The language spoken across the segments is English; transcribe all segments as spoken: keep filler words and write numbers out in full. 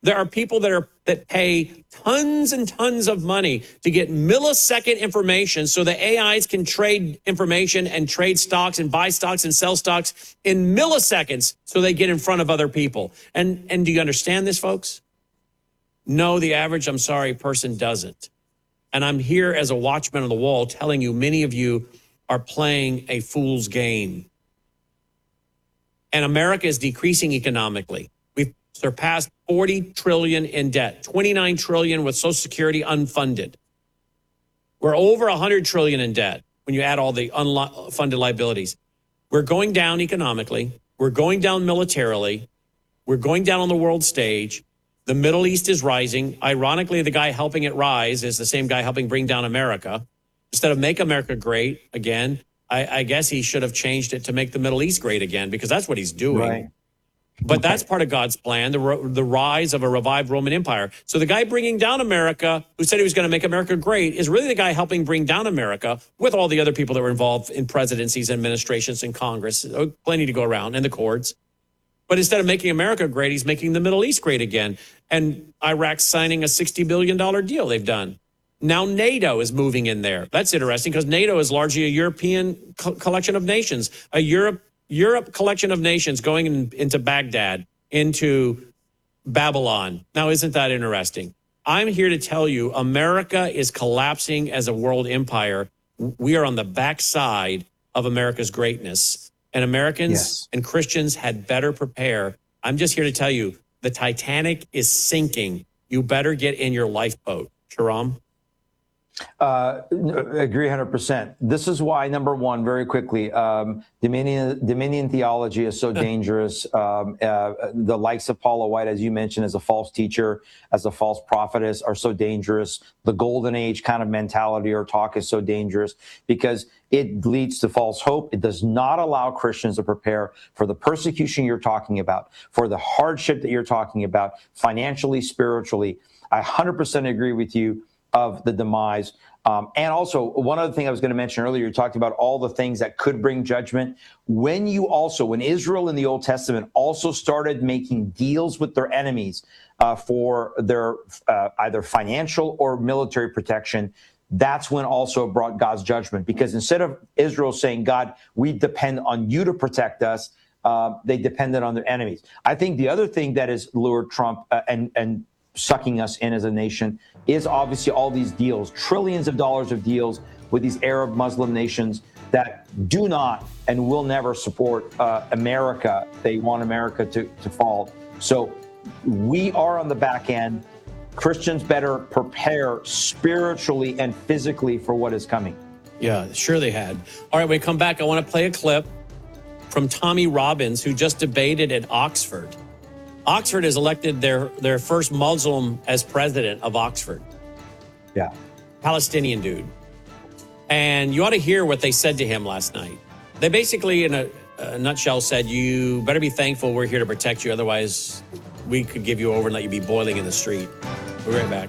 There are people that are that pay tons and tons of money to get millisecond information so the A Is can trade information and trade stocks and buy stocks and sell stocks in milliseconds so they get in front of other people. And, and do you understand this, folks? No, the average, I'm sorry, person doesn't. And I'm here as a watchman on the wall telling you many of you are playing a fool's game. And America is decreasing economically. We've surpassed forty trillion dollars in debt, twenty-nine trillion dollars with Social Security unfunded. We're over one hundred trillion dollars in debt when you add all the unfunded liabilities. We're going down economically. We're going down militarily. We're going down on the world stage. The Middle East is rising. Ironically, the guy helping it rise is the same guy helping bring down America. Instead of make America great again, I, I guess he should have changed it to make the Middle East great again, because that's what he's doing. Right. But that's part of God's plan, the, the rise of a revived Roman Empire. So the guy bringing down America, who said he was going to make America great, is really the guy helping bring down America with all the other people that were involved in presidencies, administrations, and Congress. Plenty to go around, and the courts. But instead of making America great, he's making the Middle East great again. And Iraq's signing a sixty billion dollars deal they've done. Now NATO is moving in there. That's interesting, because NATO is largely a European co- collection of nations, a Europe Europe collection of nations going in, into Baghdad, into Babylon. Now, isn't that interesting? I'm here to tell you, America is collapsing as a world empire. We are on the backside of America's greatness. And Americans yes. and Christians had better prepare. I'm just here to tell you, the Titanic is sinking. You better get in your lifeboat. Shahram? Uh, agree one hundred percent. This is why, number one, very quickly, um, Dominion, Dominion theology is so dangerous. Um, uh, the likes of Paula White, as you mentioned, as a false teacher, as a false prophetess, are so dangerous. The golden age kind of mentality or talk is so dangerous because it leads to false hope. It does not allow Christians to prepare for the persecution you're talking about, for the hardship that you're talking about, financially, spiritually. I one hundred percent agree with you of the demise. Um, and also, one other thing I was going to mention earlier, you talked about all the things that could bring judgment. When you also, when Israel in the Old Testament also started making deals with their enemies uh, for their uh, either financial or military protection, that's when also brought God's judgment. Because instead of Israel saying, God, we depend on you to protect us, uh, they depended on their enemies. I think the other thing that has lured Trump uh, and, and sucking us in as a nation is obviously all these deals, trillions of dollars of deals with these Arab Muslim nations that do not and will never support uh, America. They want America to, to fall. So we are on the back end. Christians better prepare spiritually and physically for what is coming. Yeah, sure they had. All right, when we come back, I want to play a clip from Tommy Robbins, who just debated at Oxford. Oxford has elected their, their first Muslim as president of Oxford. Yeah. Palestinian dude. And you ought to hear what they said to him last night. They basically, in a, a nutshell, said, you better be thankful we're here to protect you. Otherwise, we could give you over and let you be boiling in the street. We'll be right back.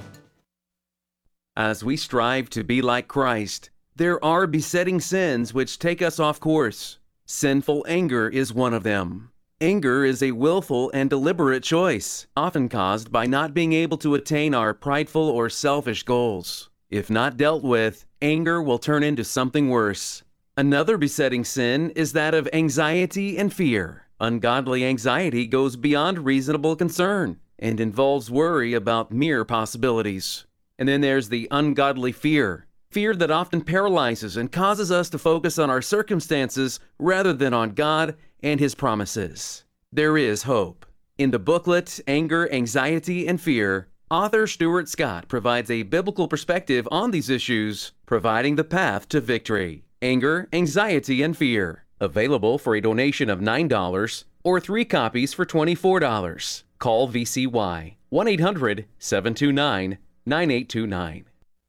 As we strive to be like Christ, there are besetting sins which take us off course. Sinful anger is one of them. Anger is a willful and deliberate choice, often caused by not being able to attain our prideful or selfish goals. If not dealt with, anger will turn into something worse. Another besetting sin is that of anxiety and fear. Ungodly anxiety goes beyond reasonable concern and involves worry about mere possibilities. And then there's the ungodly fear. Fear that often paralyzes and causes us to focus on our circumstances rather than on God and His promises. There is hope. In the booklet, Anger, Anxiety, and Fear, author Stuart Scott provides a biblical perspective on these issues, providing the path to victory. Anger, Anxiety, and Fear. Available for a donation of nine dollars or three copies for twenty-four dollars. Call V C Y one eight hundred, seven two nine, nine eight two nine.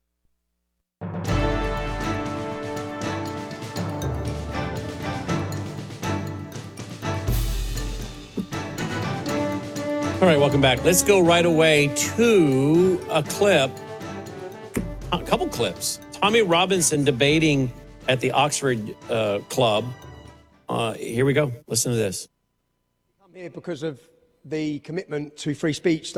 All right, welcome back. Let's go right away to a clip, a couple clips. Tommy Robinson debating at the Oxford uh, Club. Uh, here we go. Listen to this. I'm here because of the commitment to free speech